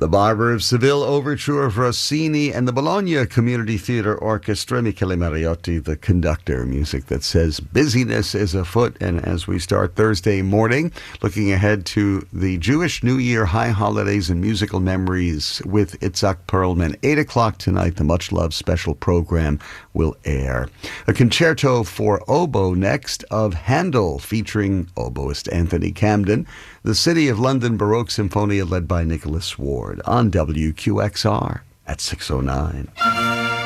The Barber of Seville Overture of Rossini and the Bologna Community Theatre Orchestra, Michele Mariotti, the conductor. Music that says busyness is afoot. And as we start Thursday morning, looking ahead to the Jewish New Year high holidays and musical memories with Itzhak Perlman. 8 o'clock tonight, the much-loved special program will air. A concerto for oboe next of Handel, featuring oboist Anthony Camden. The City of London Baroque Symphonia led by Nicholas Ward on WQXR at 6:09.